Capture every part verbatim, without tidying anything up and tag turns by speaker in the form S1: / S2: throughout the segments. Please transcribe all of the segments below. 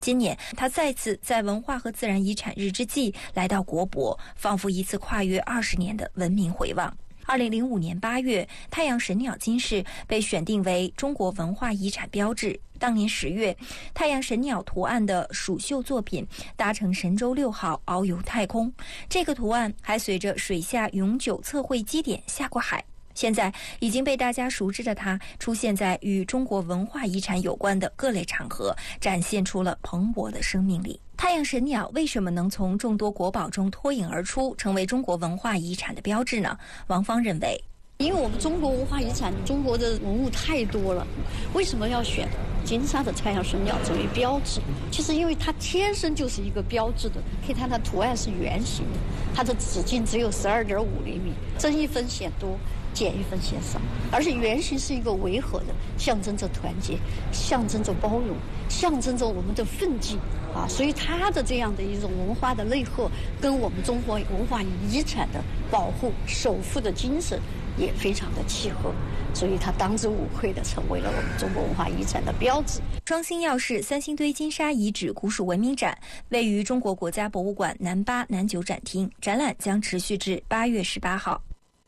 S1: 今年，他再次在文化和自然遗产日之际来到国博，仿佛一次跨越二十年的文明回望。二零零五年八月，太阳神鸟金饰被选定为中国文化遗产标志。当年十月，太阳神鸟图案的蜀绣作品搭乘神舟六号遨游太空，这个图案还随着水下永久测绘基点下过海。现在已经被大家熟知的它，出现在与中国文化遗产有关的各类场合，展现出了蓬勃的生命力。太阳神鸟为什么能从众多国宝中脱颖而出，成为中国文化遗产的标志呢？王芳认为，
S2: 因为我们中国文化遗产，中国的文物太多了，为什么要选金沙的太阳神鸟作为标志？其实因为它天生就是一个标志的，可以看它图案是圆形的，它的直径只有十二点五厘米，增一分显多，减一分显少，而且圆形是一个维和的，象征着团结，象征着包容，象征着我们的奋进啊！所以它的这样的一种文化的内核，跟我们中国文化遗产的保护、守护的精神也非常的契合，所以它当之无愧的成为了我们中国文化遗产的标志。
S1: 双星耀市三星堆金沙遗址古蜀文明展位于中国国家博物馆南八南九展厅，展览将持续至八月十八号。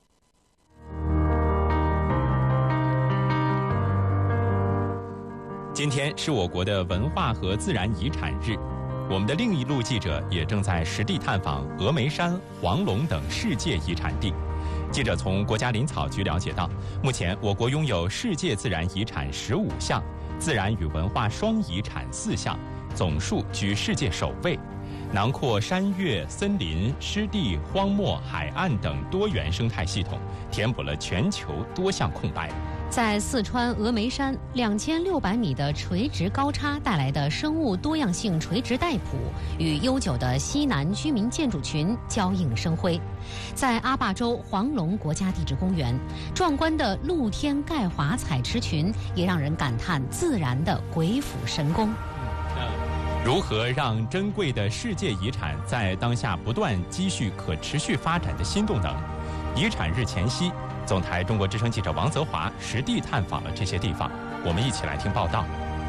S3: 今天是我国的文化和自然遗产日，我们的另一路记者也正在实地探访峨眉山、黄龙等世界遗产地。记者从国家林草局了解到，目前我国拥有世界自然遗产十五项，自然与文化双遗产四项，总数居世界首位，囊括山岳、森林、湿地、荒漠、海岸等多元生态系统，填补了全球多项空白。
S4: 在四川峨眉山两千六百米的垂直高差带来的生物多样性垂直带谱，与悠久的西南居民建筑群交映生辉。在阿坝州黄龙国家地质公园，壮观的露天钙华采池群也让人感叹自然的鬼斧神工。
S3: 如何让珍贵的世界遗产在当下不断积蓄可持续发展的新动能？遗产日前夕，总台中国之声记者王泽华实地探访了这些地方，我们一起来听报道。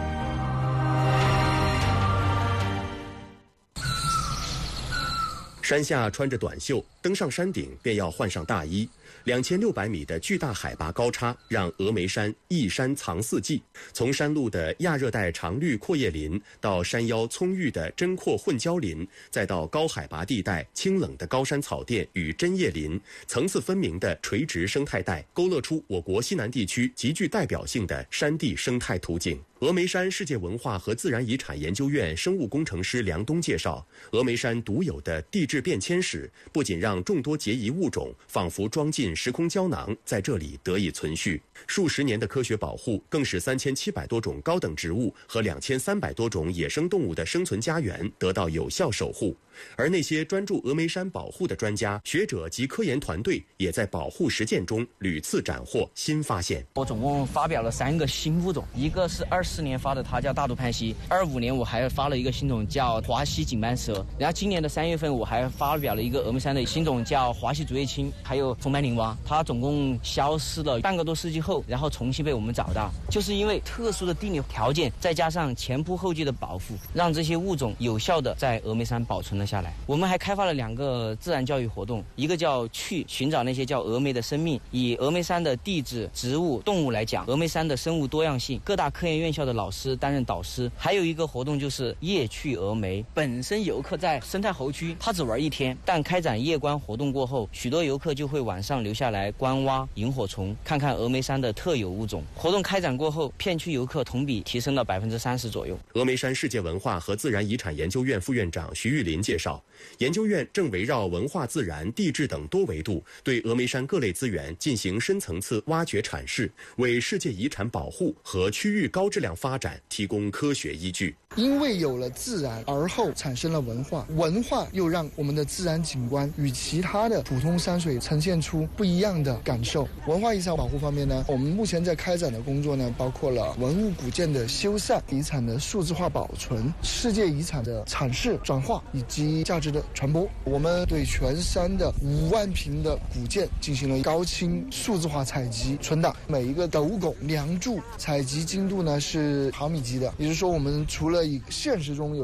S5: 山下穿着短袖，登上山顶便要换上大衣。两千六百米的巨大海拔高差，让峨眉山一山藏四季。从山路的亚热带常绿阔叶林，到山腰葱郁的针阔混交林，再到高海拔地带清冷的高山草甸与针叶林，层次分明的垂直生态带，勾勒出我国西南地区极具代表性的山地生态图景。峨眉山世界文化和自然遗产研究院生物工程师梁东介绍，峨眉山独有的地质变迁史，不仅让众多孑遗物种仿佛装进时空胶囊，在这里得以存续。数十年的科学保护，更使三千七百多种高等植物和两千三百多种野生动物的生存家园得到有效守护。而那些专注峨眉山保护的专家、学者及科研团队，也在保护实践中屡次斩获新发现。
S6: 我总共发表了三个新物种，一个是二四年发的，它叫大肚攀蜥；二五年我还发了一个新种叫华西锦斑蛇，然后今年的三月份我还发表了一个峨眉山的新种叫华西竹叶青，还有松斑灵蛙。它总共消失了半个多世纪后，然后重新被我们找到，就是因为特殊的地理条件，再加上前仆后继的保护，让这些物种有效的在峨眉山保存了下来。我们还开发了两个自然教育活动，一个叫去寻找那些叫峨眉的生命，以峨眉山的地质、植物、动物来讲，峨眉山的生物多样性，各大科研院校的老师担任导师。还有一个活动就是夜去峨眉，本身游客在生态猴区他只玩一天，但开展夜观活动过后，许多游客就会晚上留下来观蛙、萤火虫，看看峨眉山的特有物种。活动开展过后，片区游客同比提升了百分之三十左右。
S5: 峨眉山世界文化和自然遗产研究院副院长徐玉林介绍，研究院正围绕文化、自然、地质等多维度，对峨眉山各类资源进行深层次挖掘阐释，为世界遗产保护和区域高质量发展提供科学依据。
S7: 因为有了自然，而后产生了文化，文化又让我们的自然景观与其他的普通山水呈现出不一样的感受。文化遗产保护方面呢，我们目前在开展的工作呢，包括了文物古建的修缮、遗产的数字化保存、世界遗产的阐释、转化以及价值的传播。我们对全山的五万坪的古建进行了高清数字化采集存档，每一个斗拱、梁柱采集精度呢是是毫米级的，也就是说我们除了以现实中有